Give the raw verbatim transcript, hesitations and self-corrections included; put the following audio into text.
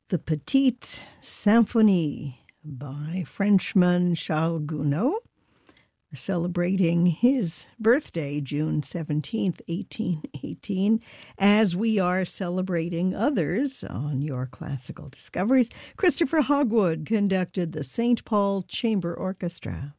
the Petite Symphonie by Frenchman Charles Gounod. We're celebrating his birthday, June seventeenth, eighteen eighteen, as we are celebrating others on Your Classical Discoveries. Christopher Hogwood conducted the Saint Paul Chamber Orchestra.